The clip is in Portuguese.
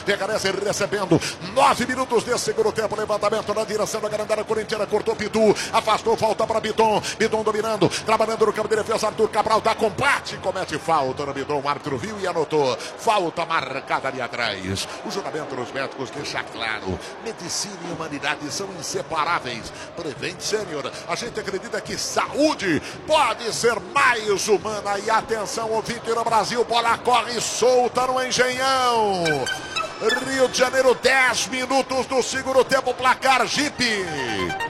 Recarece recebendo. 9 minutos de segundo tempo. Levantamento na direção da grandária corintiana. Cortou Pitu. Afastou. Volta para Bidon. Bidon dominando. Trabalhando no campo de defesa. Arthur Cabral dá combate. Comete falta no Bidon. O árbitro viu e anotou. Falta marcada ali atrás. O juramento dos médicos deixa claro. Medicina e humanidade são inseparáveis. Prevent Sênior. A gente acredita que saúde pode ser mais humana. E atenção, ouvinte no Brasil. Bola corre solta no Engenhão. Rio de Janeiro, 10 minutos do segundo tempo, placar Jeep.